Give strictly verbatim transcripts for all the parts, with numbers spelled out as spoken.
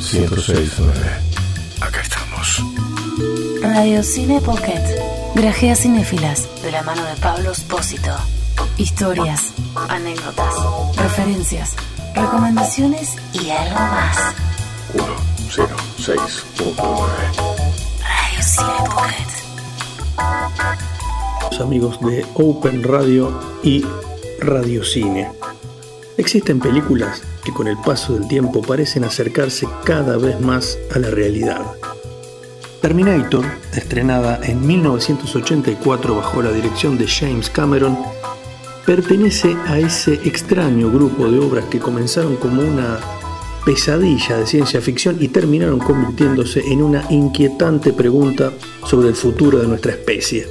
ciento seis punto nueve. Acá estamos. Radio Cine Pocket. Grajeas cinéfilas de la mano de Pablo Espósito. Historias, anécdotas, referencias, recomendaciones y algo más. ciento seis punto nueve. Radio Cine Pocket. Los amigos de Open Radio y Radio Cine. Existen películas que con el paso del tiempo parecen acercarse cada vez más a la realidad. Terminator, estrenada en mil novecientos ochenta y cuatro bajo la dirección de James Cameron, pertenece a ese extraño grupo de obras que comenzaron como una pesadilla de ciencia ficción y terminaron convirtiéndose en una inquietante pregunta sobre el futuro de nuestra especie.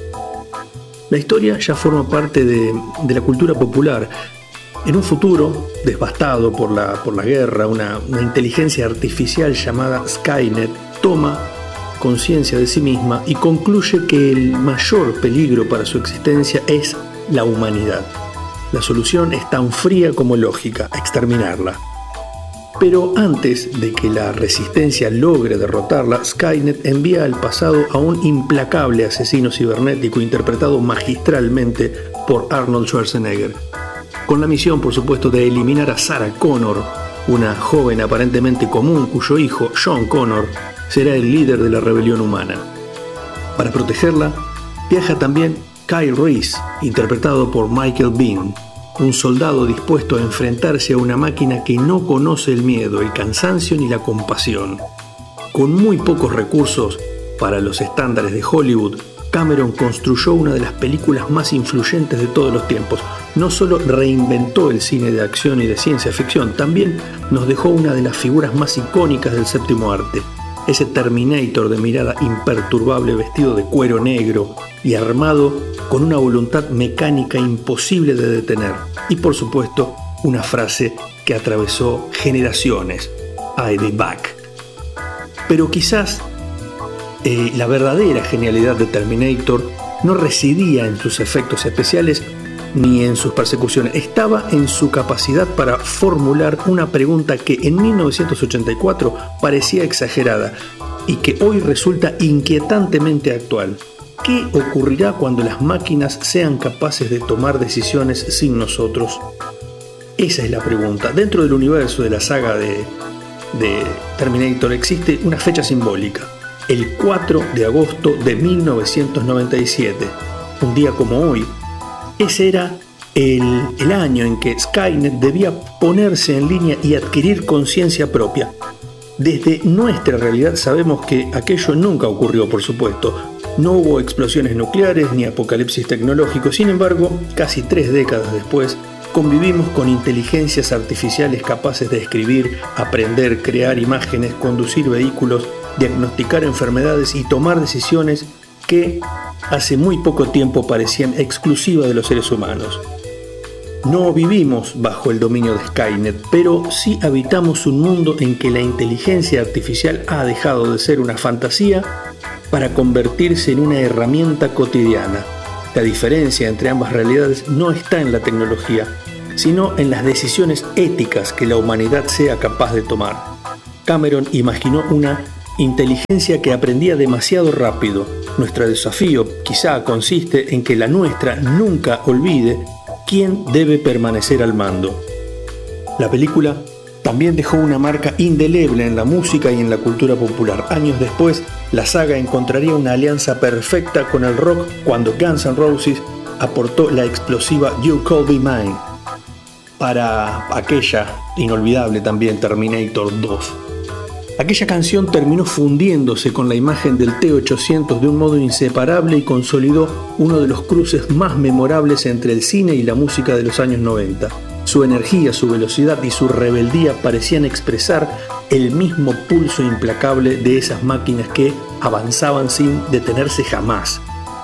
La historia ya forma parte de, de la cultura popular. En un futuro devastado por la, por la guerra, una, una inteligencia artificial llamada Skynet toma conciencia de sí misma y concluye que el mayor peligro para su existencia es la humanidad. La solución es tan fría como lógica: exterminarla. Pero antes de que la resistencia logre derrotarla, Skynet envía al pasado a un implacable asesino cibernético interpretado magistralmente por Arnold Schwarzenegger, con la misión, por supuesto, de eliminar a Sarah Connor, una joven aparentemente común cuyo hijo, John Connor, será el líder de la rebelión humana. Para protegerla, viaja también Kyle Reese, interpretado por Michael Biehn, un soldado dispuesto a enfrentarse a una máquina que no conoce el miedo, el cansancio ni la compasión. Con muy pocos recursos para los estándares de Hollywood, Cameron construyó una de las películas más influyentes de todos los tiempos. No solo reinventó el cine de acción y de ciencia ficción, también nos dejó una de las figuras más icónicas del séptimo arte. Ese Terminator de mirada imperturbable, vestido de cuero negro y armado con una voluntad mecánica imposible de detener. Y por supuesto, una frase que atravesó generaciones: I'll be back. Pero quizás eh, la verdadera genialidad de Terminator no residía en sus efectos especiales ni en sus persecuciones. Estaba en su capacidad para formular una pregunta que en mil novecientos ochenta y cuatro parecía exagerada y que hoy resulta inquietantemente actual. ¿Qué ocurrirá cuando las máquinas sean capaces de tomar decisiones sin nosotros? Esa es la pregunta. Dentro del universo de la saga de, de Terminator existe una fecha simbólica: el cuatro de agosto de mil novecientos noventa y siete, un día como hoy. Ese era el, el año en que Skynet debía ponerse en línea y adquirir conciencia propia. Desde nuestra realidad sabemos que aquello nunca ocurrió, por supuesto. No hubo explosiones nucleares ni apocalipsis tecnológico. Sin embargo, casi tres décadas después, convivimos con inteligencias artificiales capaces de escribir, aprender, crear imágenes, conducir vehículos, diagnosticar enfermedades y tomar decisiones que hace muy poco tiempo parecían exclusivas de los seres humanos. No vivimos bajo el dominio de Skynet, pero sí habitamos un mundo en que la inteligencia artificial ha dejado de ser una fantasía para convertirse en una herramienta cotidiana. La diferencia entre ambas realidades no está en la tecnología, sino en las decisiones éticas que la humanidad sea capaz de tomar. Cameron imaginó una inteligencia que aprendía demasiado rápido. Nuestro desafío quizá consiste en que la nuestra nunca olvide quién debe permanecer al mando. La película también dejó una marca indeleble en la música y en la cultura popular. Años después, la saga encontraría una alianza perfecta con el rock cuando Guns N' Roses aportó la explosiva You Could Be Mine para aquella inolvidable también Terminator dos. Aquella canción terminó fundiéndose con la imagen del T ochocientos de un modo inseparable y consolidó uno de los cruces más memorables entre el cine y la música de los años noventa. Su energía, su velocidad y su rebeldía parecían expresar el mismo pulso implacable de esas máquinas que avanzaban sin detenerse jamás.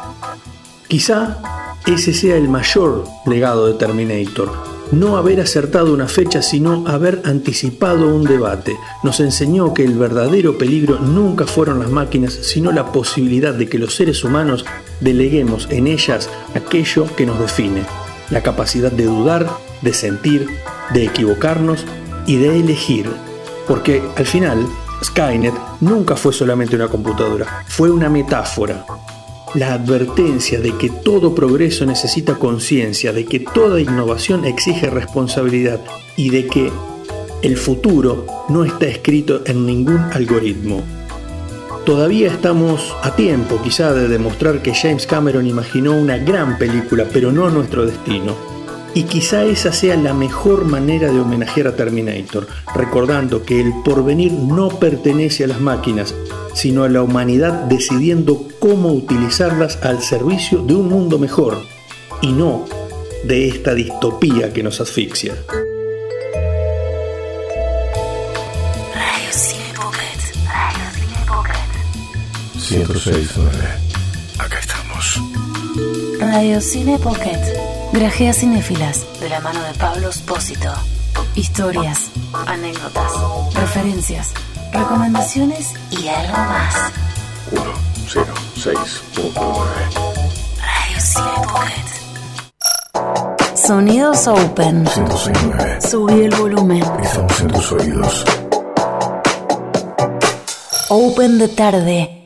Quizá ese sea el mayor legado de Terminator. No haber acertado una fecha, sino haber anticipado un debate. Nos enseñó que el verdadero peligro nunca fueron las máquinas, sino la posibilidad de que los seres humanos deleguemos en ellas aquello que nos define: la capacidad de dudar, de sentir, de equivocarnos y de elegir. Porque al final, Skynet nunca fue solamente una computadora, fue una metáfora. La advertencia de que todo progreso necesita conciencia, de que toda innovación exige responsabilidad y de que el futuro no está escrito en ningún algoritmo. Todavía estamos a tiempo quizá de demostrar que James Cameron imaginó una gran película, pero no nuestro destino. Y quizá esa sea la mejor manera de homenajear a Terminator, recordando que el porvenir no pertenece a las máquinas, sino a la humanidad decidiendo cómo utilizarlas al servicio de un mundo mejor, y no de esta distopía que nos asfixia. Radio Cine Pocket. Radio Cine Pocket. ciento seis punto nueve. Acá estamos. Radio Cine Pocket. Grajea cinéfilas de la mano de Pablo Espósito. Historias, anécdotas, referencias, recomendaciones y algo más. uno cero seis punto nueve. Radio Cine Pocket. Sonidos Open. ciento seis punto nueve. Subí el volumen. Estamos en tus oídos. Open de tarde.